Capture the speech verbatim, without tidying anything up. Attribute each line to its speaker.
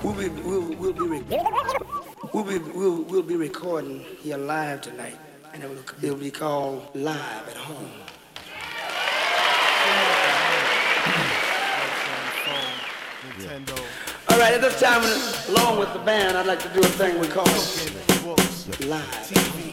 Speaker 1: We'll be, we'll, we'll be, re- we'll be, we'll, we'll be recording here live tonight, and it will, it'll be called Live at Home.
Speaker 2: Nintendo.
Speaker 1: All right, at this time, along with the band, I'd like to do a thing we call Live at Home.